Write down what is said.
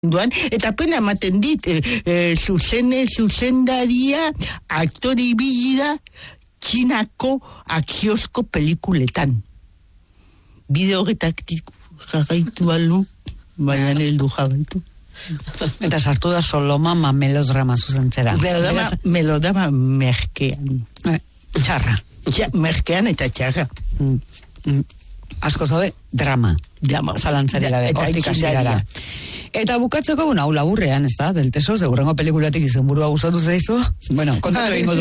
eta pena ematen dit, zuzendaria aktore ibili da Txinako akziozko pelikuletan. Bide horretatik jarraitu balu, baina heldu jarraitu. Eta sartu da Solomama melodrama zuzentzera. Melodrama merkean. Txarra. Merkean eta txarra. Asko zaude, drama. Zalantzari gabe, hortik hasi gara. Eta bukatzeko, hau laburrean, ez da, del teso, segurrengo pelikulatik izenburua gustatu zaizu. Bueno, kontatu egingo du.